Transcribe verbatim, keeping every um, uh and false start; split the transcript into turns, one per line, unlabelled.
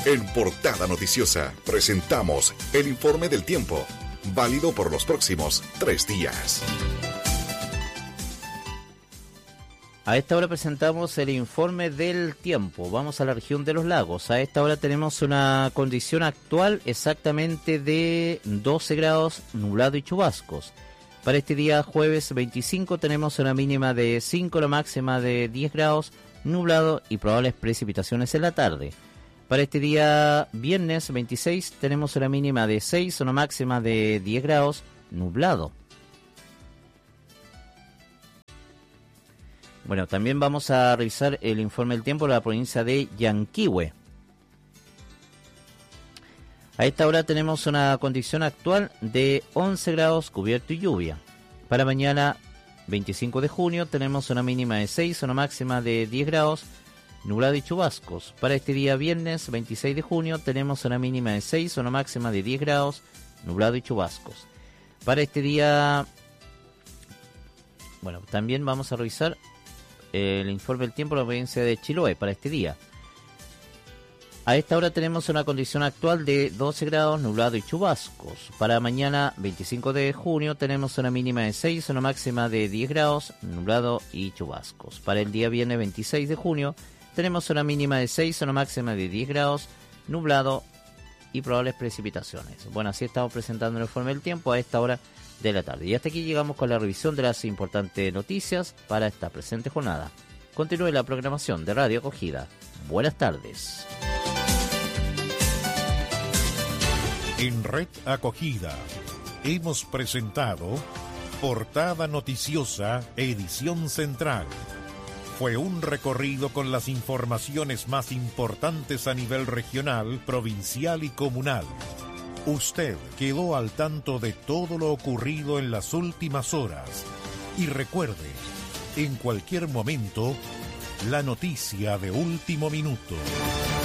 En Portada Noticiosa presentamos el informe del tiempo, válido por los próximos tres días.
A esta hora presentamos el informe del tiempo. Vamos a la región de los lagos. A esta hora tenemos una condición actual exactamente de doce grados, nublado y chubascos. Para este día jueves veinticinco tenemos una mínima de cinco, una máxima de diez grados, nublado y probables precipitaciones en la tarde. Para este día viernes veintiséis tenemos una mínima de seis, una máxima de diez grados, nublado. Bueno, también vamos a revisar el informe del tiempo de la provincia de Yanquihue. A esta hora tenemos una condición actual de once grados, cubierto y lluvia. Para mañana veinticinco de junio tenemos una mínima de seis, una máxima de diez grados, nublado y chubascos. Para este día viernes veintiséis de junio tenemos una mínima de seis, una máxima de diez grados, nublado y chubascos. Para este día, bueno, también vamos a revisar el informe del tiempo de la provincia de Chiloé para este día. A esta hora tenemos una condición actual de doce grados, nublado y chubascos. Para mañana veinticinco de junio tenemos una mínima de seis, una máxima de diez grados, nublado y chubascos. Para el día viernes veintiséis de junio tenemos una mínima de seis, una máxima de diez grados, nublado y probables precipitaciones. Bueno, así estamos presentando el informe del tiempo a esta hora de la tarde. Y hasta aquí llegamos con la revisión de las importantes noticias para esta presente jornada. Continúe la programación de Radio Acogida. Buenas tardes.
En Red Acogida hemos presentado Portada Noticiosa, edición central. Fue un recorrido con las informaciones más importantes a nivel regional, provincial y comunal. Usted quedó al tanto de todo lo ocurrido en las últimas horas. Y recuerde, en cualquier momento, la noticia de último minuto.